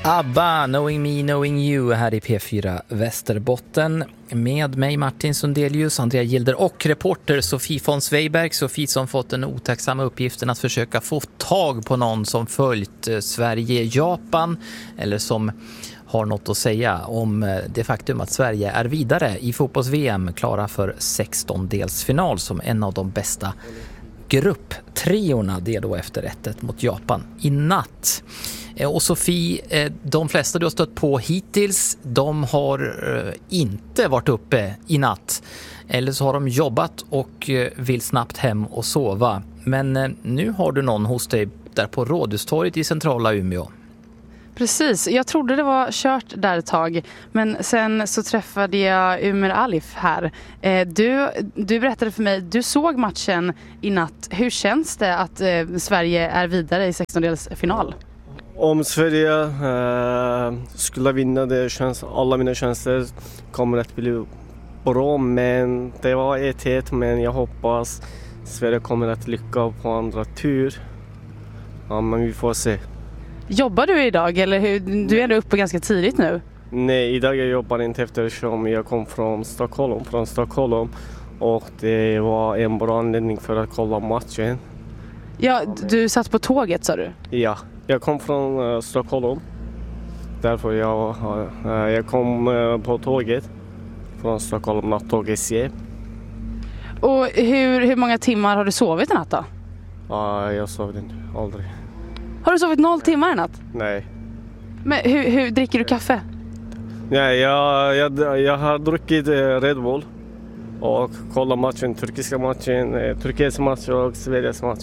ABBA, Knowing Me, Knowing You här i P4 Västerbotten. Med mig Martin Sundelius, Andrea Gilder och reporter Sofie von Sveiberg. Sofie som fått den otacksamma uppgiften att försöka få tag på någon som följt Sverige-Japan eller som har något att säga om det faktum att Sverige är vidare i fotbolls-VM, klara för 16-delsfinal som en av de bästa grupptriorna, det då efter 1-1 mot Japan i natt. Och Sofie, de flesta du har stött på hittills, de har inte varit uppe i natt. Eller så har de jobbat och vill snabbt hem och sova. Men nu har du någon hos dig där på Rådhustorget i centrala Umeå. Precis, jag trodde det var kört där ett tag, men sen så träffade jag Umer Alif här. Du berättade för mig, du såg matchen i natt. Hur känns det att Sverige är vidare i 16-delsfinal? Om Sverige skulle vinna, det känns, alla mina chanser kommer att bli bra, men det var 1-1, men jag hoppas Sverige kommer att lyckas på andra tur. Ja, men vi får se. Jobbar du idag eller du är ändå uppe ganska tidigt nu? Nej, idag jag jobbar inte eftersom jag kom från Stockholm och det var en bra anledning för att kolla matchen. Ja, du satt på tåget sa du? Ja, jag kom från Stockholm. Därför jag kom på tåget från Stockholm, nattåg SJ. Och hur många timmar har du sovit i natt då? Ja, jag sov aldrig. Har du sovit 0 timmar i natt? Nej. Men hur dricker du kaffe? Nej, jag har druckit Red Bull och kollat matchen, turkiska matchen, Turkiets match och Sveriges match.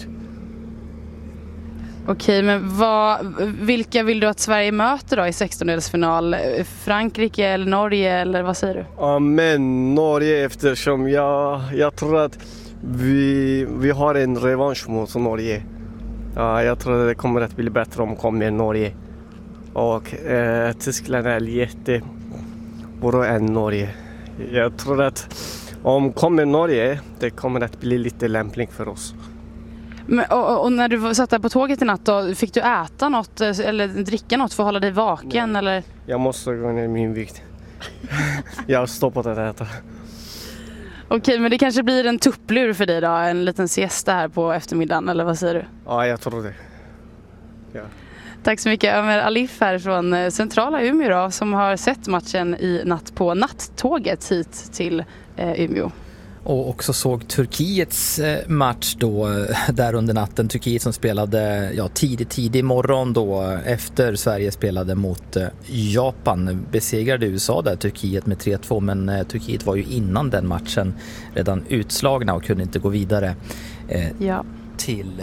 Okej, men vilka vill du att Sverige möter då i 16-delsfinal? Frankrike eller Norge eller vad säger du? Ja, men Norge, eftersom jag tror att vi har en revansch mot Norge. Ja, jag tror att det kommer att bli bättre om kommer Norge. Och Tyskland är jättebra än Norge. Jag tror att om kommer Norge, det kommer att bli lite lämpligt för oss. Men, och när du satt där på tåget i natt då, fick du äta något eller dricka något för att hålla dig vaken? Nej. Eller? Jag måste gå ner min vikt. Jag har stoppat att äta. Okej, men det kanske blir en tupplur för dig då, en liten siesta här på eftermiddagen, eller vad säger du? Ja, jag tror det. Ja. Tack så mycket, Ömer Alif här från centrala Umeå då, som har sett matchen i natt på nattåget hit till Umeå. Och också såg Turkiets match då där under natten. Turkiet som spelade tidig morgon då efter Sverige spelade mot Japan. Besegrade USA där Turkiet med 3-2, men Turkiet var ju innan den matchen redan utslagna och kunde inte gå vidare till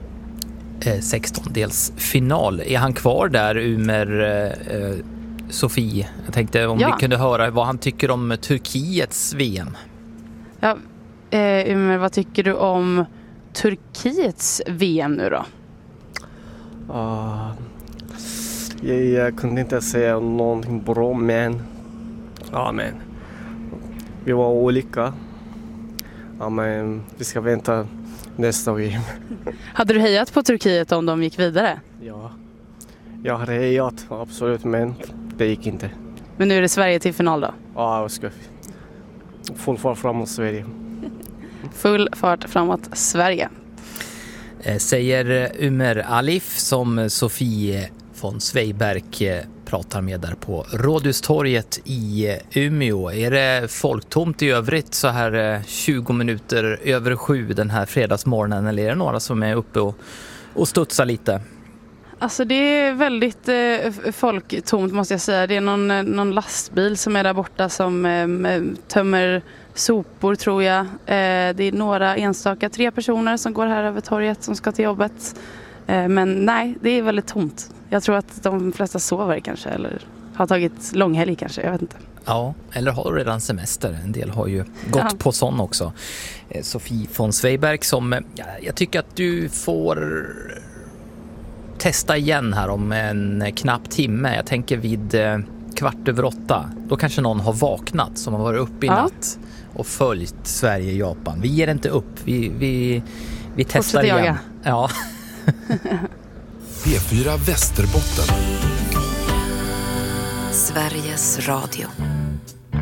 16-delsfinal. Är han kvar där, Umer Sofie? Jag tänkte om vi kunde höra vad han tycker om Turkiets VM. Ja, Umer, vad tycker du om Turkiets VM nu då? Jag kunde inte säga någonting bra, men vi var olika. Ja, men vi ska vänta nästa VM. Hade du hejat på Turkiet om de gick vidare? Ja, jag hade hejat absolut, men det gick inte. Men nu är det Sverige till final då? Ja, jag ska full fart framåt Sverige. Full fart framåt Sverige. Säger Umer Alif som Sofie von Sveiberg pratar med där på Rådhustorget i Umeå. Är det folktomt i övrigt så här 20 minuter över 7 den här fredagsmorgonen, eller är det några som är uppe och studsar lite? Alltså det är väldigt folktomt måste jag säga. Det är någon lastbil som är där borta som tömmer sopor tror jag. Det är några enstaka 3 personer som går här över torget som ska till jobbet. Men nej, det är väldigt tomt. Jag tror att de flesta sover kanske eller har tagit långhelg kanske, jag vet inte. Ja, eller har redan semester. En del har ju gått på sån också. Sofie von Sveiberg som jag tycker att du får testa igen här om en knapp timme. Jag tänker vid 7:15. Då kanske någon har vaknat som har varit uppe i natt och följt Sverige-Japan. Vi ger inte upp. Vi testar igen. Jaga. Ja. P4 Västerbotten. Sveriges Radio.